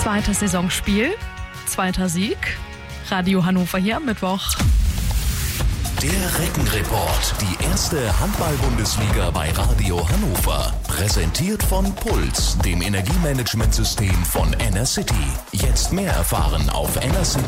Zweites Saisonspiel, zweiter Sieg. Radio Hannover hier am Mittwoch. Der Reckenreport, die erste Handball-Bundesliga bei Radio Hannover. Präsentiert von Puls, dem Energiemanagementsystem von Enercity. Jetzt mehr erfahren auf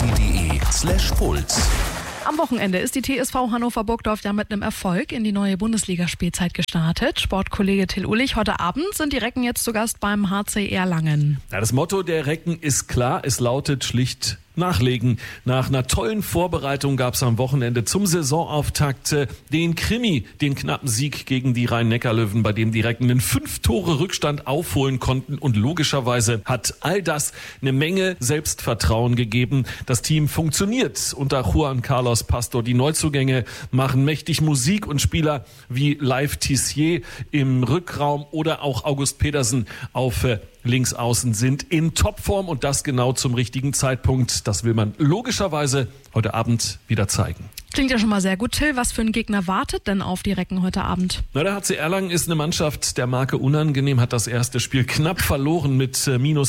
enercity.de/puls. Am Wochenende ist die TSV Hannover-Burgdorf ja mit einem Erfolg in die neue Bundesligaspielzeit gestartet. Sportkollege Till Uhlich, heute Abend sind die Recken jetzt zu Gast beim HC Erlangen. Ja, das Motto der Recken ist klar, es lautet schlicht nachlegen. Nach einer tollen Vorbereitung gab es am Wochenende zum Saisonauftakt den Krimi, den knappen Sieg gegen die Rhein-Neckar-Löwen, bei dem die Recken einen 5-Tore-Rückstand aufholen konnten. Und logischerweise hat all das eine Menge Selbstvertrauen gegeben. Das Team funktioniert unter Juan Carlos Pastor. Die Neuzugänge machen mächtig Musik und Spieler wie Live Tissier im Rückraum oder auch August Pedersen auf links außen sind in Topform und das genau zum richtigen Zeitpunkt. Das will man logischerweise heute Abend wieder zeigen. Klingt ja schon mal sehr gut. Till, was für ein Gegner wartet denn auf die Recken heute Abend? Na, der HC Erlangen ist eine Mannschaft der Marke unangenehm, hat das erste Spiel knapp verloren mit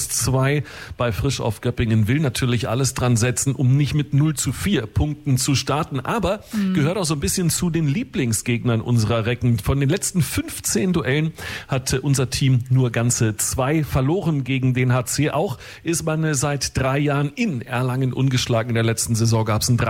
-2 bei Frisch auf Göppingen, will natürlich alles dran setzen, um nicht mit 0-4 Punkten zu starten, aber gehört auch so ein bisschen zu den Lieblingsgegnern unserer Recken. Von den letzten 15 Duellen hat unser Team nur ganze 2 verloren gegen den HC. Auch ist man seit 3 Jahren in Erlangen ungeschlagen. In der letzten Saison gab es ein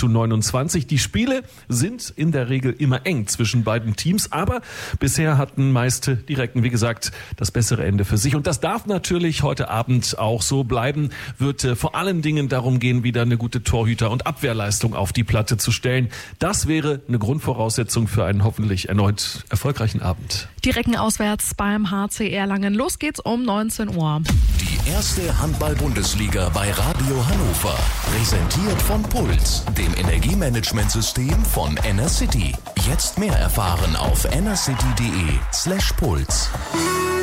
30-29. Die Spiele sind in der Regel immer eng zwischen beiden Teams, aber bisher hatten meist die Recken, wie gesagt, das bessere Ende für sich. Und das darf natürlich heute Abend auch so bleiben. Wird vor allen Dingen darum gehen, wieder eine gute Torhüter- und Abwehrleistung auf die Platte zu stellen. Das wäre eine Grundvoraussetzung für einen hoffentlich erneut erfolgreichen Abend. Die Recken auswärts beim HC Erlangen. Los geht's um 19 Uhr. Die erste Handball-Bundesliga bei Radio Hannover. Präsentiert von Puls, dem Energiemanagementsystem von Enercity. Jetzt mehr erfahren auf enercity.de/puls.